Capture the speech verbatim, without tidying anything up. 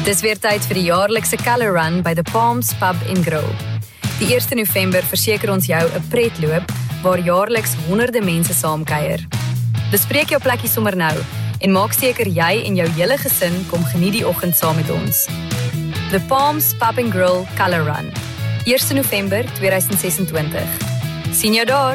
Dis weer tyd vir die jaarlikse Colour Run by The Palms Pub en Grill. Die eerste November verseker ons jou 'n pretloop waar jaarliks honderde mense saamkuier. Bespreek jou plekkie sommer nou en maak seker jy en jou hele gesin kom geniet die oggend saam met ons. The Palms Pub and Grill Colour Run, eerste November tweeduisend ses en twintig. Sien jou daar!